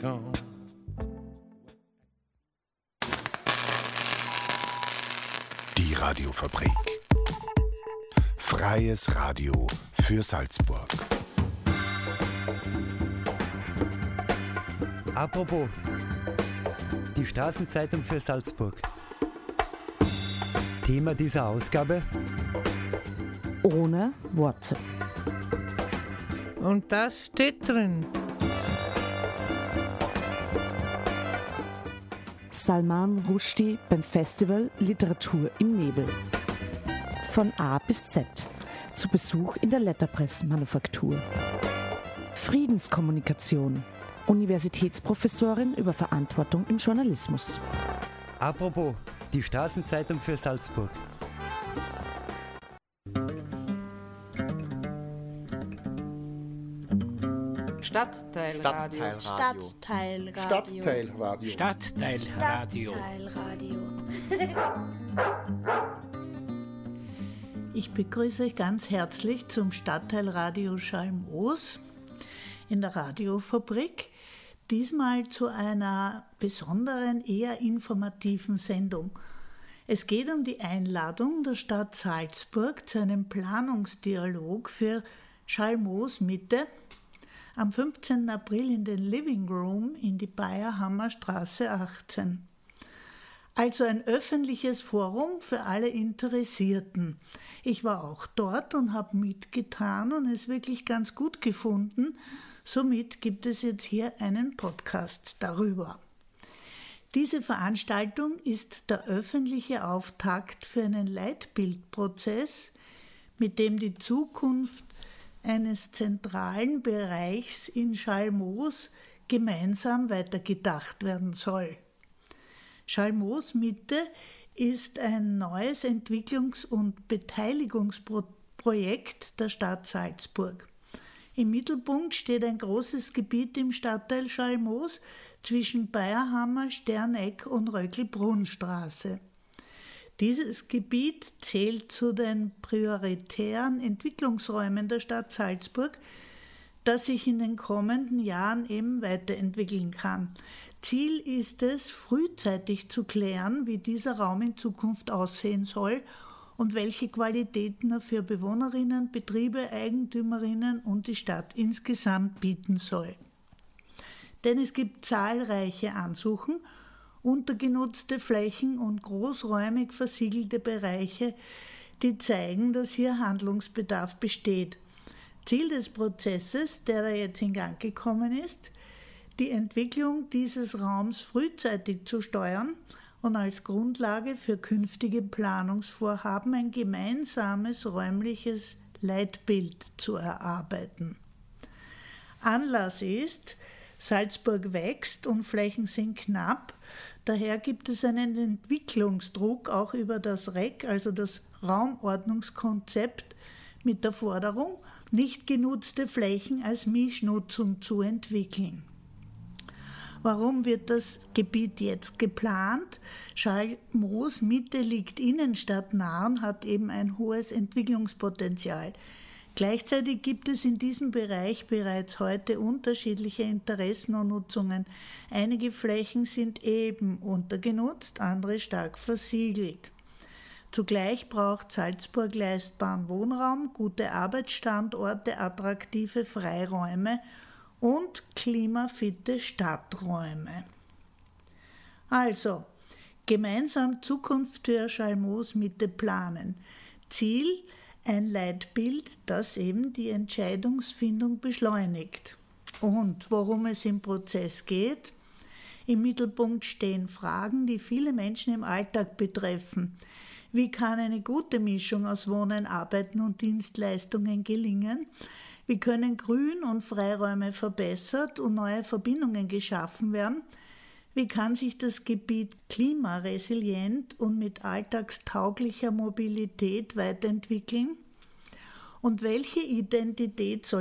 come. Die Radiofabrik. Freies Radio für Salzburg. Apropos, die Straßenzeitung für Salzburg. Thema dieser Ausgabe: ohne Worte. Und das steht drin. Salman Rushdie beim Festival Literatur im Nebel. Von A bis Z. Zu Besuch in der Letterpress-Manufaktur. Friedenskommunikation. Universitätsprofessorin über Verantwortung im Journalismus. Apropos, die Straßenzeitung für Salzburg. Stadtteilradio. Stadtteilradio. Stadtteilradio. Ich begrüße euch ganz herzlich zum Stadtteilradio Schalmoos in der Radiofabrik. Diesmal zu einer besonderen, eher informativen Sendung. Es geht um die Einladung der Stadt Salzburg zu einem Planungsdialog für Schalmoos Mitte am 15. April in den Living Room in die Bayerhammer Straße 18. Also ein öffentliches Forum für alle Interessierten. Ich war auch dort und habe mitgetan und es wirklich ganz gut gefunden. Somit gibt es jetzt hier einen Podcast darüber. Diese Veranstaltung ist der öffentliche Auftakt für einen Leitbildprozess, mit dem die Zukunft eines zentralen Bereichs in Schalmoos gemeinsam weitergedacht werden soll. Schalmoos Mitte ist ein neues Entwicklungs- und Beteiligungsprojekt der Stadt Salzburg. Im Mittelpunkt steht ein großes Gebiet im Stadtteil Schalmoos zwischen Bayerhammer, Sterneck und Röckelbrunnstraße. Dieses Gebiet zählt zu den prioritären Entwicklungsräumen der Stadt Salzburg, das sich in den kommenden Jahren eben weiterentwickeln kann. Ziel ist es, frühzeitig zu klären, wie dieser Raum in Zukunft aussehen soll und welche Qualitäten er für Bewohnerinnen, Betriebe, Eigentümerinnen und die Stadt insgesamt bieten soll. Denn es gibt zahlreiche Ansuchen, untergenutzte Flächen und großräumig versiegelte Bereiche, die zeigen, dass hier Handlungsbedarf besteht. Ziel des Prozesses, der da jetzt in Gang gekommen ist, die Entwicklung dieses Raums frühzeitig zu steuern und als Grundlage für künftige Planungsvorhaben ein gemeinsames räumliches Leitbild zu erarbeiten. Anlass ist, Salzburg wächst und Flächen sind knapp, daher gibt es einen Entwicklungsdruck auch über das REC, also das Raumordnungskonzept, mit der Forderung, nicht genutzte Flächen als Mischnutzung zu entwickeln. Warum wird das Gebiet jetzt geplant? Schalmoos Mitte liegt innenstadtnah und hat eben ein hohes Entwicklungspotenzial. Gleichzeitig gibt es in diesem Bereich bereits heute unterschiedliche Interessen und Nutzungen. Einige Flächen sind eben untergenutzt, andere stark versiegelt. Zugleich braucht Salzburg leistbaren Wohnraum, gute Arbeitsstandorte, attraktive Freiräume und klimafitte Stadträume. Also, gemeinsam Zukunft für Schalmoos Mitte planen. Ziel: ein Leitbild, das eben die Entscheidungsfindung beschleunigt. Und worum es im Prozess geht? Im Mittelpunkt stehen Fragen, die viele Menschen im Alltag betreffen. Wie kann eine gute Mischung aus Wohnen, Arbeiten und Dienstleistungen gelingen? Wie können Grün- und Freiräume verbessert und neue Verbindungen geschaffen werden? Wie kann sich das Gebiet klimaresilient und mit alltagstauglicher Mobilität weiterentwickeln? Und welche Identität soll